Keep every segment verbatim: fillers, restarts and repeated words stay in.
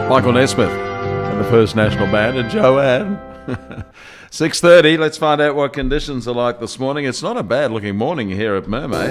Michael Nesmith and the First National Band and Joanne. six thirty, let's find out what conditions are like this morning. It's not a bad looking morning here at Mermaid.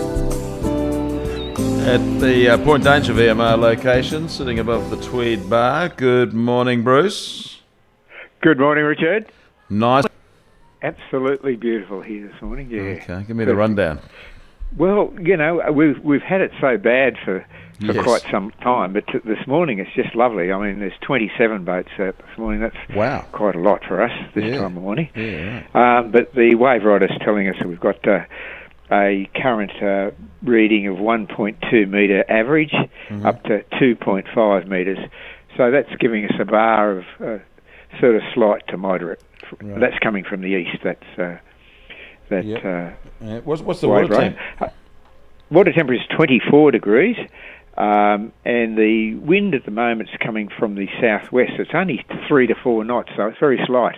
At the uh, Point Danger V M R location, sitting above the Tweed Bar. Good morning, Bruce. Good morning, Richard. Nice. Absolutely beautiful here this morning, yeah. Okay, give me the rundown. Well, you know, we've we've had it so bad for, for Yes. quite some time, but t- this morning it's just lovely. I mean, there's twenty-seven boats out this morning. That's Wow. quite a lot for us this Yeah. time of morning. Yeah, right. Um, but the wave rider's telling us that we've got uh, a current uh, reading of one point two metre average Mm-hmm. up to two point five metres. So that's giving us a bar of uh, sort of slight to moderate. Right. That's coming from the east. That's uh, that. Yep. Uh, Yeah, What's, what's the wave water rate. temp? Uh, water temperature is twenty-four degrees, um, and the wind at the moment is coming from the southwest. It's only three to four knots, so it's very slight.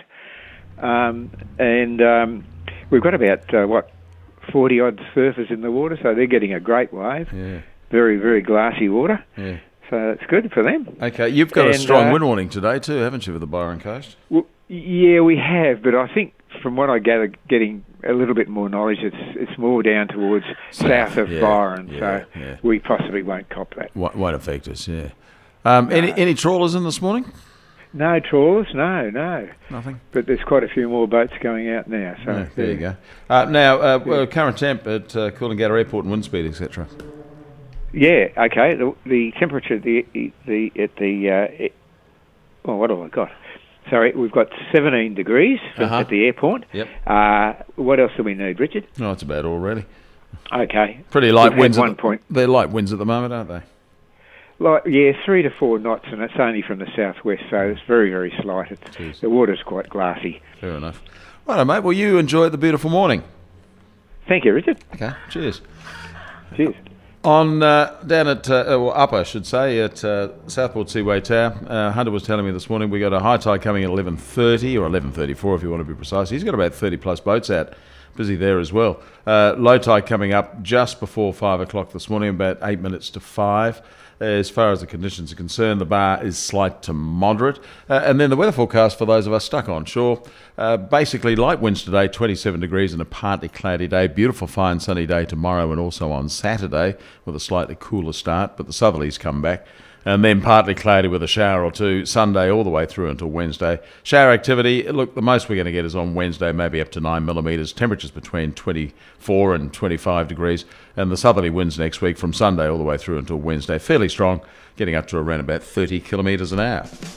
Um, and um, we've got about uh, what forty odd surfers in the water, so they're getting a great wave. Yeah, Very, very glassy water. yeah. So it's good for them. Okay, you've got a And, strong uh, wind warning today too, haven't you, with the Byron Coast? Well, yeah, we have, but I think from what I gather, getting a little bit more knowledge, it's it's more down towards South, south, of yeah, Byron, yeah, so yeah. we possibly won't cop that. Won't, won't affect us, yeah. Um, any, any trawlers in this morning? No trawlers, no, no. Nothing? But there's quite a few more boats going out now. So No, there you go. Uh, now, uh, well, current temp at uh, Coolangatta Airport and wind speed, et cetera. Yeah, okay. The, the temperature at the the at the uh, it, well, what have I got? Sorry, we've got seventeen degrees Uh-huh. at the airport. Yep. Uh, what else do we need, Richard? No, it's about all really. Okay. Pretty light We've had winds. at one the- point. They're light winds at the moment, aren't they? Like, yeah, three to four knots, and it's only from the southwest, so it's very, very slight. It's, Jeez. the water's quite glassy. Fair enough. Righto, mate. Well, you enjoy the beautiful morning. Thank you, Richard. Okay. Cheers. Cheers. On uh, down at uh, or up, I should say, at uh, Southport Seaway Tower. Uh, Hunter was telling me this morning we got a high tide coming at eleven thirty or eleven thirty-four, if you want to be precise. He's got about thirty plus boats out, busy there as well. Uh, low tide coming up just before five o'clock this morning, about eight minutes to five. As far as the conditions are concerned, the bar is slight to moderate. Uh, and then the weather forecast for those of us stuck on shore. Uh, basically, light winds today, twenty-seven degrees and a partly cloudy day. Beautiful, fine, sunny day tomorrow and also on Saturday with a slightly cooler start, but the southerlies come back. And then partly cloudy with a shower or two Sunday all the way through until Wednesday. Shower activity, look, the most we're going to get is on Wednesday, maybe up to nine millimetres. Temperatures between twenty-four and twenty-five degrees. And the southerly winds next week from Sunday all the way through until Wednesday. Fairly strong, getting up to around about thirty kilometres an hour.